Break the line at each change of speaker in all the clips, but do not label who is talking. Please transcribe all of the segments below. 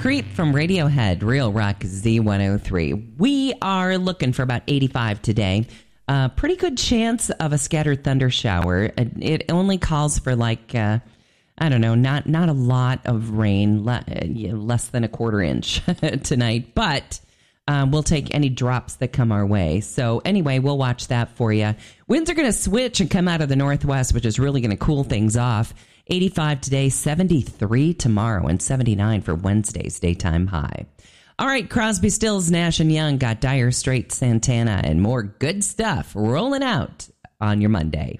Creep from Radiohead, Real Rock Z103. We are looking for about 85 today. Pretty good chance of a scattered thunder shower. It only calls for not a lot of rain, less than a quarter inch tonight, but we'll take any drops that come our way. So anyway, we'll watch that for you. Winds are going to switch and come out of the northwest, which is really going to cool things off. 85 today, 73 tomorrow, and 79 for Wednesday's daytime high. All right, Crosby, Stills, Nash & Young got Dire Straits, Santana, and more good stuff rolling out on your Monday.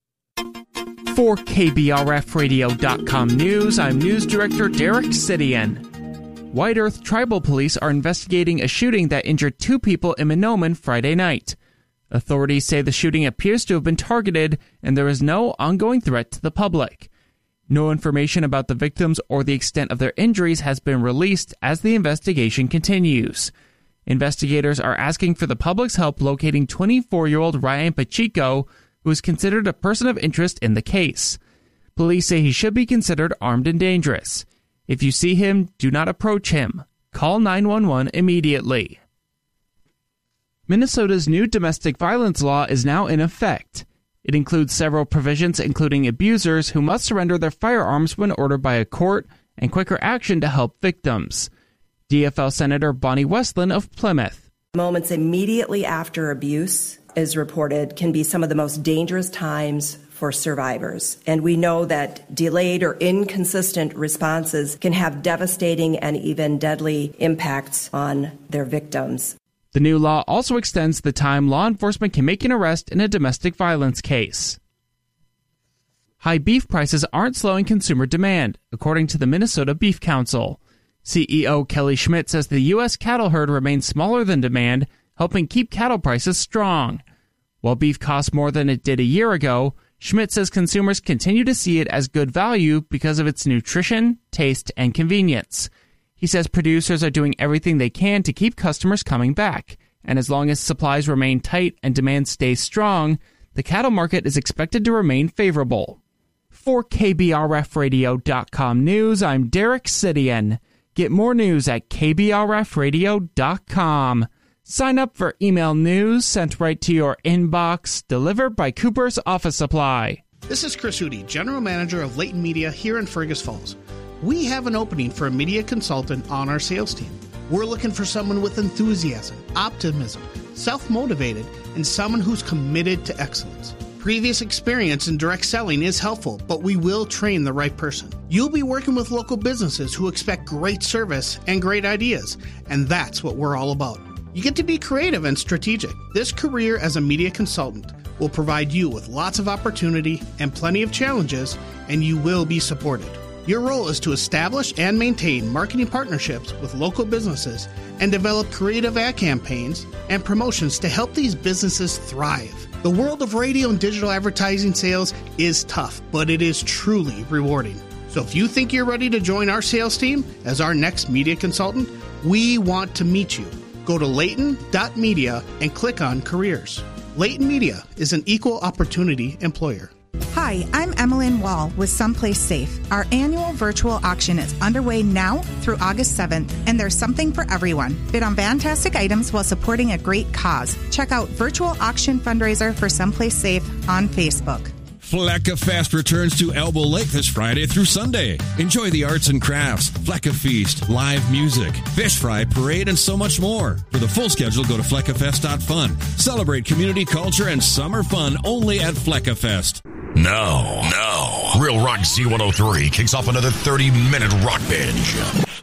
For KBRFradio.com News, I'm News Director Derek Sidian. White Earth Tribal Police are investigating a shooting that injured 2 people in Mahnomen Friday night. Authorities say the shooting appears to have been targeted, and there is no ongoing threat to the public. No information about the victims or the extent of their injuries has been released as the investigation continues. Investigators are asking for the public's help locating 24-year-old Ryan Pacheco, who is considered a person of interest in the case. Police say he should be considered armed and dangerous. If you see him, do not approach him. Call 911 immediately. Minnesota's new domestic violence law is now in effect. It includes several provisions including abusers who must surrender their firearms when ordered by a court and quicker action to help victims. DFL Senator Bonnie Westland of Plymouth.
Moments immediately after abuse is reported can be some of the most dangerous times for survivors. And we know that delayed or inconsistent responses can have devastating and even deadly impacts on their victims.
The new law also extends the time law enforcement can make an arrest in a domestic violence case. High beef prices aren't slowing consumer demand, according to the Minnesota Beef Council. CEO Kelly Schmidt says the U.S. cattle herd remains smaller than demand, helping keep cattle prices strong. While beef costs more than it did a year ago, Schmidt says consumers continue to see it as good value because of its nutrition, taste, and convenience. He says producers are doing everything they can to keep customers coming back, and as long as supplies remain tight and demand stays strong, the cattle market is expected to remain favorable. For KBRFradio.com News, I'm Derek Sidian. Get more news at KBRFradio.com. Sign up for email news sent right to your inbox, delivered by Cooper's Office Supply.
This is Chris Hootie, General Manager of Leighton Media here in Fergus Falls. We have an opening for a media consultant on our sales team. We're looking for someone with enthusiasm, optimism, self-motivated, and someone who's committed to excellence. Previous experience in direct selling is helpful, but we will train the right person. You'll be working with local businesses who expect great service and great ideas, and that's what we're all about. You get to be creative and strategic. This career as a media consultant will provide you with lots of opportunity and plenty of challenges, and you will be supported. Your role is to establish and maintain marketing partnerships with local businesses and develop creative ad campaigns and promotions to help these businesses thrive. The world of radio and digital advertising sales is tough, but it is truly rewarding. So if you think you're ready to join our sales team as our next media consultant, we want to meet you. Go to Leighton.media and click on Careers. Leighton Media is an equal opportunity employer.
Hi, I'm Emmeline Wall with Someplace Safe. Our annual virtual auction is underway now through August 7th, and there's something for everyone. Bid on fantastic items while supporting a great cause. Check out Virtual Auction Fundraiser for Someplace Safe on Facebook.
Flecka Fest returns to Elbow Lake this Friday through Sunday. Enjoy the arts and crafts, Flecka Feast, live music, fish fry, parade, and so much more. For the full schedule, go to fleckafest.fun. Celebrate community culture and summer fun only at Flecka Fest.
Now, Real Rock Z103 kicks off another 30-minute rock binge.